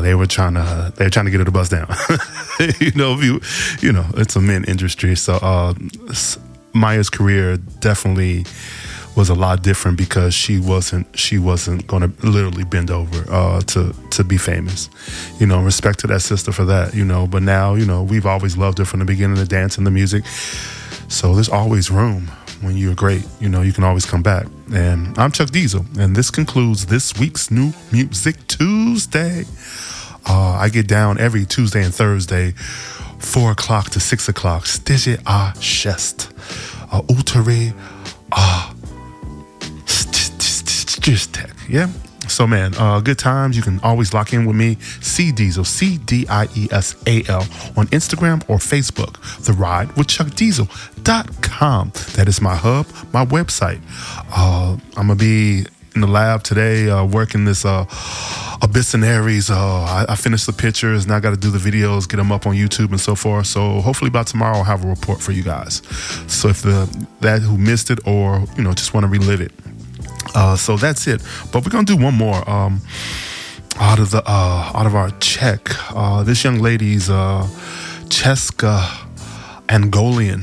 they were trying to get her to bust down. It's a men industry. So Maya's career definitely was a lot different because she wasn't going to literally bend over to be famous. Respect to that sister for that. But now we've always loved her from the beginning, the dance and the music. So there's always room. When you're great, you can always come back. And I'm Chuck Diesel, and this concludes this week's New Music Tuesday. I get down every Tuesday and Thursday, 4 o'clock to 6 o'clock. Stige a chest. Uteri tech. Yeah. So, man, good times. You can always lock in with me, C Diesel, CDIESAL, on Instagram or Facebook. TheRideWithChuckDiesel.com. That is my hub, my website. I'm going to be in the lab today working this Abyss and Aries. I finished the pictures, and I got to do the videos, get them up on YouTube and so forth. So hopefully by tomorrow I'll have a report for you guys. So if that who missed it or, just want to relive it. So that's it. But we're gonna do one more out of our check. This young lady's Cheska Angolian,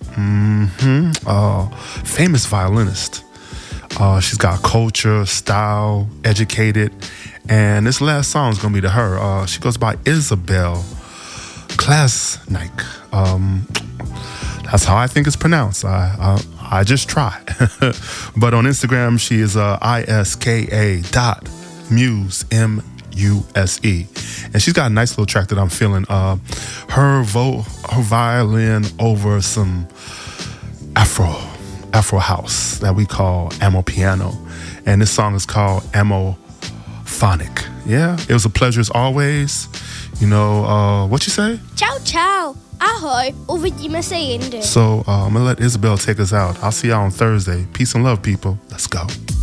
famous violinist. She's got culture, style, educated, and this last song is gonna be to her. She goes by Isabel Klasnik. That's how I think it's pronounced. I just try. But on Instagram, she is iska.muse, M-U-S-E. And she's got a nice little track that I'm feeling. Her violin over some Afro house that we call Amo Piano. And this song is called Amophonic. Yeah, it was a pleasure as always. What you say? Ciao, ciao. Ahoj, uvidíme se jindy. So I'm going to let Isabel take us out. I'll see y'all on Thursday. Peace and love, people. Let's go.